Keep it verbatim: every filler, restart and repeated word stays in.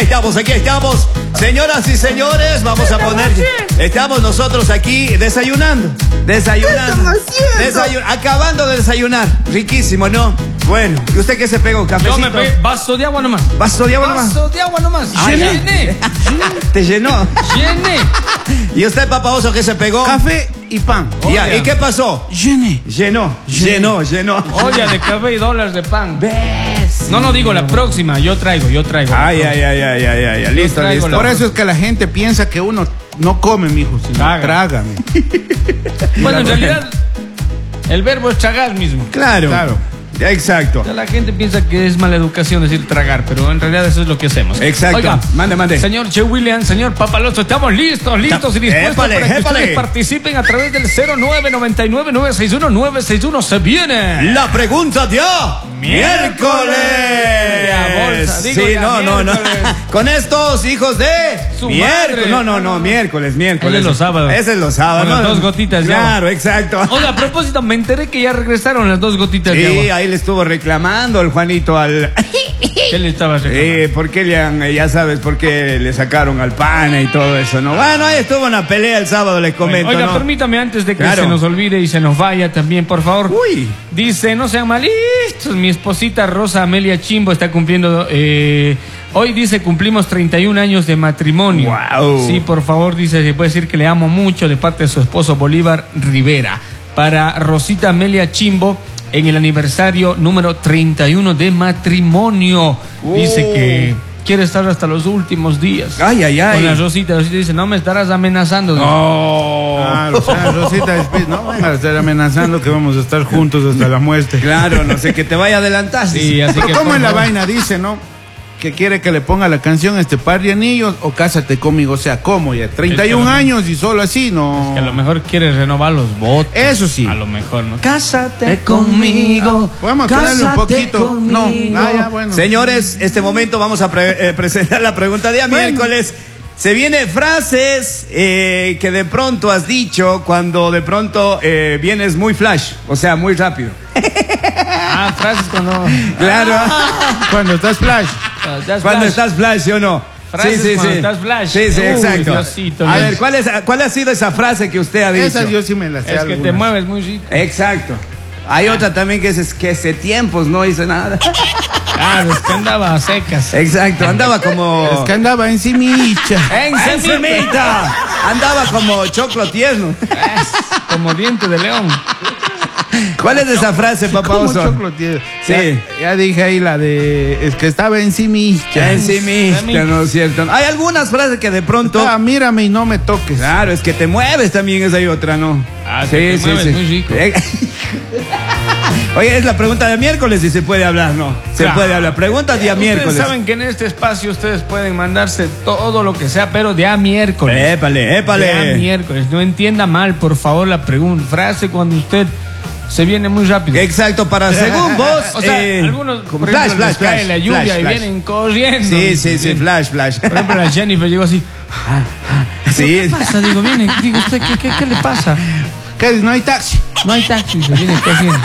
estamos, aquí estamos. Señoras y señores, vamos a poner... Estamos nosotros aquí desayunando. Desayunando. Desayu- acabando de desayunar. Riquísimo, ¿no? Bueno, ¿y usted qué se pegó? ¿Cafecito? Yo me pegué vaso de agua nomás. ¿Vaso de agua nomás? Vaso de agua nomás. Ah, Llené. ¿Te llenó? Llené. ¿Y usted, Papa Oso, qué se pegó? Café y pan. Ya, Oye. ¿y qué pasó? Llené. Llenó, llenó, llenó. Olla de café y dólares de pan. No, no digo la próxima. Yo traigo, yo traigo. Ay, ay, ay, ay, ay, ay, ay. Listo, traigo listo. la- Por eso es que la gente piensa que uno no come, mijo, sino Traga. traga. mijo. Bueno, en realidad, el verbo es tragar mismo. Claro, Claro. exacto. La gente piensa que es mala educación decir tragar, pero en realidad eso es lo que hacemos. Exacto. Oiga, Mande, mande. señor Che William, señor Papaloso, estamos listos, listos y dispuestos Épale, para que épale. ustedes participen a través del cero nueve nueve nueve nueve seis uno nueve seis uno. Se viene. La pregunta de miércoles. Ya, bolsa, digo Sí, ya, no, no, no. miércoles. Con estos hijos de Su miércoles. madre. No, no, no, miércoles, miércoles. Ese es los sábados. Ese es los sábados. Con las no, dos no. gotitas de agua. Claro, exacto. Oiga, a propósito, me enteré que ya regresaron las dos gotitas de Sí, agua. ahí le estuvo reclamando el Juanito al... ¿Qué le estaba reclamando? Eh, ¿por qué le han, eh, ya sabes, por qué le sacaron al pana y todo eso, no? Bueno, ahí estuvo una pelea el sábado, les comento, Oiga, ¿no? permítame antes de que Claro. se nos olvide y se nos vaya también, por favor. Uy. Dice, no sean malistos, mi esposita Rosa Amelia Chimbo está cumpliendo, eh, hoy dice cumplimos treinta y un años de matrimonio. Guau. Sí, por favor, dice, se puede decir que le amo mucho de parte de su esposo Bolívar Rivera. Para Rosita Amelia Chimbo, en el aniversario número treinta y uno de matrimonio. Oh. Dice que quiere estar hasta los últimos días. Ay, ay, ay. Con la Rosita, Rosita dice, no me estarás amenazando. No. Claro, o sea, Rosita, después, no venga a estar amenazando que vamos a estar juntos hasta la muerte. Claro, no sé, que te vaya a adelantar. Sí, así que Pero ¿cómo por es la favor. vaina? Dice, ¿no? Que quiere que le ponga la canción este par de anillos o cásate conmigo. O sea, ¿cómo ya? treinta y un Es que a lo- años y solo así, no. Que a lo mejor quiere renovar los votos. Eso sí. A lo mejor, ¿no? Cásate conmigo. Podemos ponerle un Cásate poquito. No, conmigo. ah, ya, bueno. Señores, este momento vamos a pre- eh, presentar la pregunta de a Bueno. miércoles. Se vienen frases eh, que de pronto has dicho cuando de pronto eh, vienes muy flash, o sea, muy rápido. Ah, frases cuando... Claro. Cuando estás flash. Cuando estás flash, ¿sí o no? Frases cuando estás flash. Sí, sí, Uy, exacto. Diosito, a Dios. ver, ¿cuál, es, ¿cuál ha sido esa frase que usted ha dicho? Esas yo sí me las sé Es que te algunas. mueves muy rico. Exacto. Hay otra también que es que hace tiempos no hice nada. Ah, es que andaba a secas. Exacto, andaba como... Es que andaba encimicha. En ¡En semita! Andaba como choclo tierno. Como diente de león. ¿Cuál es esa frase, papá ¿Cómo Oso? choclo tiene? Sí. Ya, ya dije ahí la de. Es que estaba encimicha. En sí misma, ¿no es cierto? Hay algunas frases que de pronto... Ah, mírame y no me toques. Claro, es que te mueves también, esa y otra, ¿no? Ah, que te mueves muy rico. Eh, Oye, es la pregunta de miércoles si se puede hablar, ¿no? Se Claro. puede hablar. Preguntas de a miércoles. Ustedes saben que en este espacio ustedes pueden mandarse todo lo que sea, pero de a miércoles. Épale, épale. De a miércoles. No entienda mal, por favor, la pregunta. Frase cuando usted se viene muy rápido. Exacto, para según vos... O sea, eh, algunos, como por flash, ejemplo, flash, les cae flash, la lluvia flash, y flash. vienen corriendo. Sí, sí, sí, flash, flash. Por ejemplo, la Jennifer llegó así. Sí. ¿Qué pasa? Digo, viene, digo, ¿usted qué, qué, qué le pasa? ¿Qué? No hay taxi. No hay taxi, se viene corriendo.